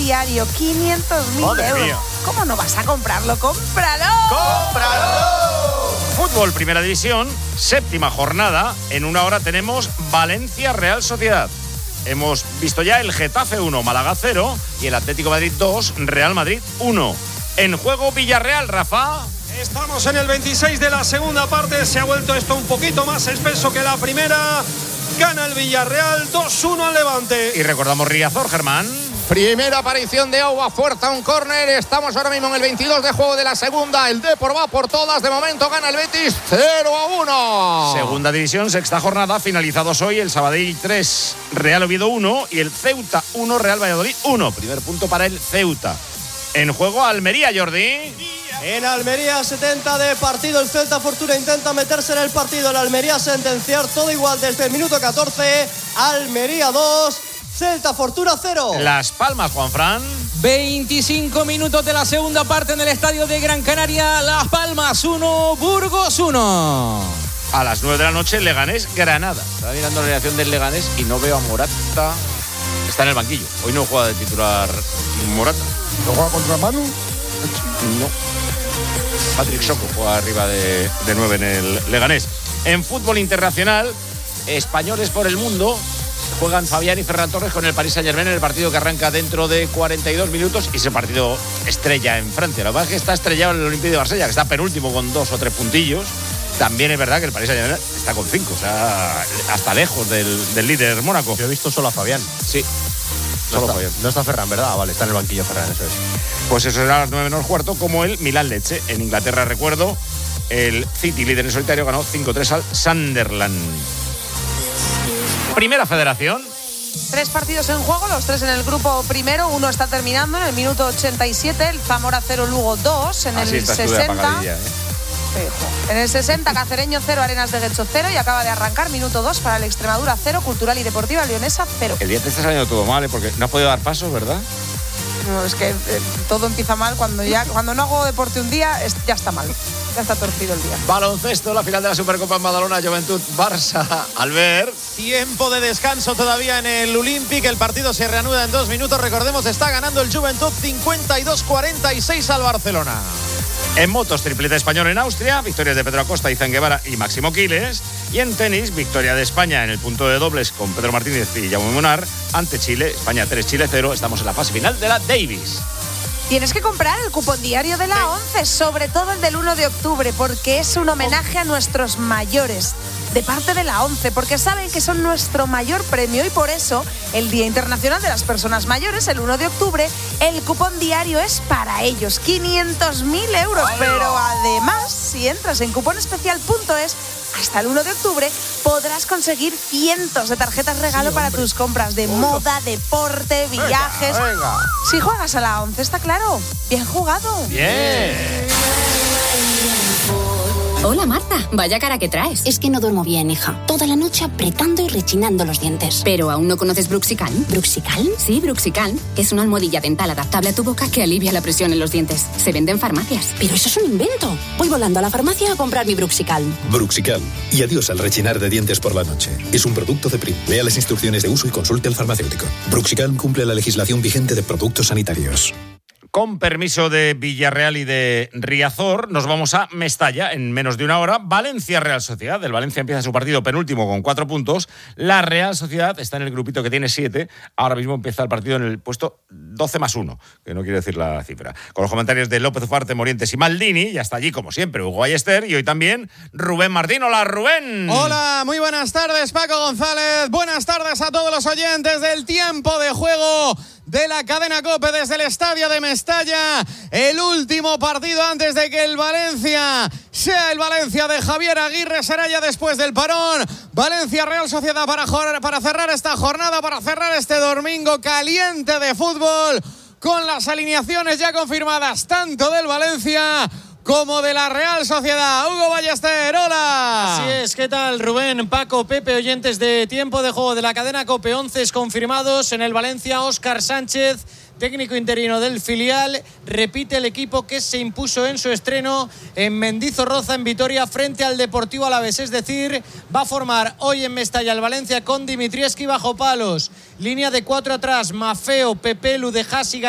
diario, 500.000 euros. Mía. ¿Cómo no vas a comprarlo? ¡Cómpralo! ¡Cómpralo! Fútbol, Primera División, séptima jornada. En una hora tenemos Valencia Real Sociedad. Hemos visto ya el Getafe 1, Málaga 0 y el Atlético de Madrid 2, Real Madrid 1. En juego Villarreal, Rafa. Estamos en el 26 de la segunda parte. Se ha vuelto esto un poquito más espeso que la primera. Gana el Villarreal 2-1 al Levante. Y recordamos Riazor, Germán. Primera aparición de Aua, fuerza un córner. Estamos ahora mismo en el 22 de juego de la segunda. El Depor va por todas. De momento gana el Betis 0-1. Segunda división, sexta jornada. Finalizados hoy el Sabadell 3, Real Oviedo 1 y el Ceuta 1, Real Valladolid 1. Primer punto para el Ceuta. En juego Almería, Jordi. En Almería, 70 de partido. El Celta Fortuna intenta meterse en el partido. El Almería sentenciar todo igual desde el minuto 14. Almería 2, Celta Fortuna 0. Las Palmas, Juanfran. 25 minutos de la segunda parte en el estadio de Gran Canaria. Las Palmas 1, Burgos 1. A las 9 de la noche, Leganés, Granada. Estaba mirando la alineación del Leganés y no veo a Morata. Está en el banquillo. Hoy no juega de titular Morata. ¿No juega contra Manu? No. Patrick Soko juega arriba de 9 en el Leganés. En fútbol internacional, españoles por el mundo. Juegan Fabián y Ferran Torres con el Paris Saint-Germain en el partido que arranca dentro de 42 minutos y ese partido estrella en Francia. Lo que pasa es que está estrellado en el Olympique de Marsella, que está penúltimo con 2 o 3 puntillos. También es verdad que el Paris Saint-Germain está con 5, o sea, hasta lejos del líder Mónaco. Yo he visto solo a Fabián. Sí. No está Ferran, ¿verdad? Vale, está en el banquillo Ferran, eso es. Pues eso será a las 9 menos cuarto, como el Milán-Lecce. En Inglaterra, recuerdo, el City, líder en solitario, ganó 5-3 al Sunderland. Primera Federación. 3 partidos en juego, los 3 en el grupo primero. Uno está terminando en el minuto 87. El Zamora 0, Lugo 2. En Así el está 60. En el 60, Cacereño 0, Arenas de Guecho 0 y acaba de arrancar minuto 2 para el Extremadura 0, Cultural y Deportiva Leonesa 0. El día te está saliendo todo mal, porque no has podido dar pasos, ¿verdad? No, es que todo empieza mal cuando no hago deporte un día, ya está mal. Ya está torcido el día. Baloncesto, la final de la Supercopa en Badalona, Juventud, Barça, Albert. Tiempo de descanso todavía en el Olympic. El partido se reanuda en 2 minutos. Recordemos, está ganando el Juventud 52-46 al Barcelona. En motos, triplete español en Austria, victorias de Pedro Acosta, Izan Guevara y Máximo Quiles. Y en tenis, victoria de España en el punto de dobles con Pedro Martínez y Jaume Munar ante Chile. España 3, Chile 0. Estamos en la fase final de la Davis. Tienes que comprar el cupón diario de la 11, sobre todo el del 1 de octubre, porque es un homenaje a nuestros mayores, de parte de la 11, porque saben que son nuestro mayor premio y por eso el Día Internacional de las Personas Mayores, el 1 de octubre, el cupón diario es para ellos, 500.000 euros. Pero además, si entras en cuponespecial.es, hasta el 1 de octubre podrás conseguir cientos de tarjetas regalo para tus compras de moda, deporte, viajes. Venga. Si juegas a la 11, está claro. Bien jugado. Bien. Hola Marta, vaya cara que traes. Es que no duermo bien, hija. Toda la noche apretando y rechinando los dientes. ¿Pero aún no conoces Bruxicalm? ¿Bruxicalm? Sí, Bruxicalm, que es una almohadilla dental adaptable a tu boca que alivia la presión en los dientes. Se vende en farmacias. Pero eso es un invento. Voy volando a la farmacia a comprar mi Bruxicalm. Bruxicalm. Y adiós al rechinar de dientes por la noche. Es un producto de Prim. Lea las instrucciones de uso y consulte al farmacéutico. Bruxicalm cumple la legislación vigente de productos sanitarios. Con permiso de Villarreal y de Riazor, nos vamos a Mestalla en menos de una hora. Valencia Real Sociedad. El Valencia empieza su partido penúltimo con 4 puntos. La Real Sociedad está en el grupito que tiene 7. Ahora mismo empieza el partido en el puesto 12+1, que no quiere decir la cifra. Con los comentarios de López Ufarte, Morientes y Maldini. Y hasta allí, como siempre, Hugo Ballester. Y hoy también Rubén Martín. Hola, Rubén. Hola, muy buenas tardes, Paco González. Buenas tardes a todos los oyentes del tiempo de juego de la cadena COPE desde el estadio de Mestalla. El último partido antes de que el Valencia sea el Valencia de Javier Aguirre. Será ya después del parón. Valencia Real Sociedad para cerrar esta jornada, para cerrar este domingo caliente de fútbol, con las alineaciones ya confirmadas tanto del Valencia como de la Real Sociedad. Hugo Ballester, hola. Así es, ¿qué tal Rubén, Paco, Pepe, oyentes de tiempo de juego de la cadena COPE? 11 confirmados en el Valencia. Óscar Sánchez, técnico interino del filial, repite el equipo que se impuso en su estreno en Mendizorroza, en Vitoria, frente al Deportivo Alavés. Es decir, va a formar hoy en Mestalla el Valencia con Dimitrievski bajo palos. Línea de 4 atrás, Maffeo, Pepelu, De Hasi,